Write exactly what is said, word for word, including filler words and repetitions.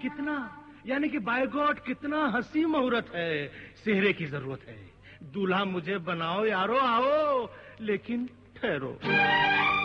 कितना, यानी कि बाय गॉड कितना हंसी मुहूर्त है। सेहरे की जरूरत है। दूल्हा मुझे बनाओ यारो, आओ, लेकिन ठहरो।